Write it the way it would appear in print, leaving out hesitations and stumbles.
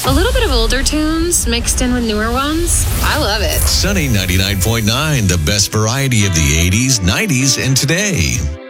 A little bit of older tunes mixed in with newer ones. I love it. Sunny 99.9, the best variety of the 80s, 90s, and today.